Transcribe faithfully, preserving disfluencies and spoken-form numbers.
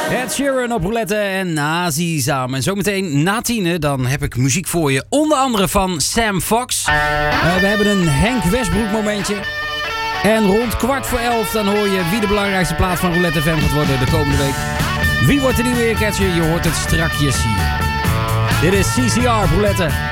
Ed Sheeran op roulette en Nazi samen. En zometeen na tienen, dan heb ik muziek voor je. Onder andere van Sam Fox. Uh, we hebben een Henk Westbroek momentje. En rond kwart voor elf, dan hoor je wie de belangrijkste plaat van Roulette F M gaat worden de komende week. Wie wordt de nieuwe Earcatcher? Je hoort het strakjes hier. Dit is C C R Roulette.